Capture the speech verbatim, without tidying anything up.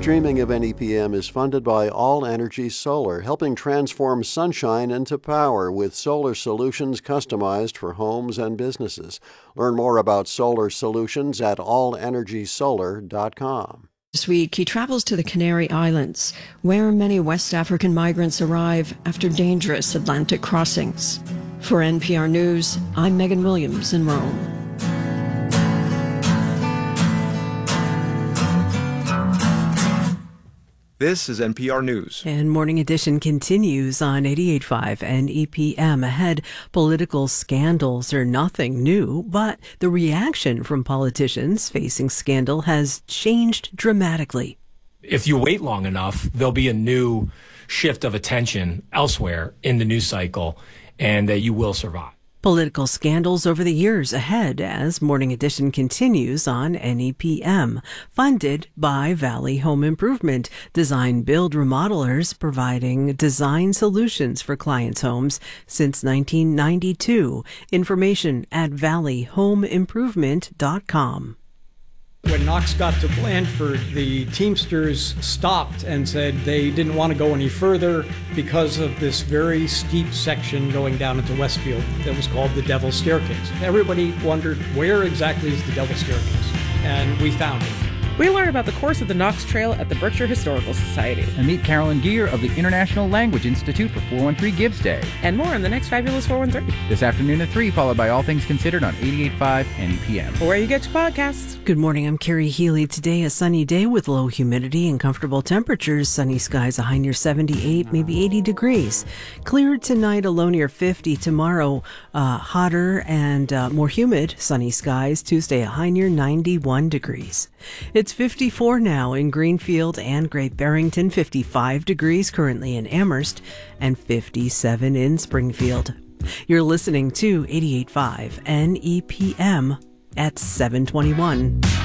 streaming of N E P M is funded by All Energy Solar, helping transform sunshine into power with solar solutions customized for homes and businesses. Learn more about solar solutions at all energy solar dot com. This week, he travels to the Canary Islands, where many West African migrants arrive after dangerous Atlantic crossings. For N P R News, I'm Megan Williams in Rome. This is N P R News. And Morning Edition continues on eighty-eight point five N E P M. Ahead, political scandals are nothing new, but the reaction from politicians facing scandal has changed dramatically. If you wait long enough, there'll be a new shift of attention elsewhere in the news cycle, and uh, you will survive. Political scandals over the years ahead as Morning Edition continues on N E P M, funded by Valley Home Improvement, design build remodelers providing design solutions for clients' homes since nineteen ninety-two. Information at valley home improvement dot com. When Knox got to Blandford, the Teamsters stopped and said they didn't want to go any further because of this very steep section going down into Westfield that was called the Devil's Staircase. Everybody wondered, where exactly is the Devil's Staircase? And we found it. We learn about the course of the Knox Trail at the Berkshire Historical Society. And meet Carolyn Geer of the International Language Institute for four one three Gives Day. And more on the next Fabulous four one three. This afternoon at three, followed by All Things Considered on eighty-eight point five N E P M. Where you get your podcasts. Good morning, I'm Carrie Healy. Today, a sunny day with low humidity and comfortable temperatures. Sunny skies, a high near seventy-eight, maybe eighty degrees. Clear tonight, a low near fifty. Tomorrow, uh, hotter and uh, more humid. Sunny skies. Tuesday, a high near ninety-one degrees. It's fifty-four now in Greenfield and Great Barrington, fifty-five degrees currently in Amherst, and fifty-seven in Springfield. You're listening to eighty-eight point five N E P M at seven twenty-one.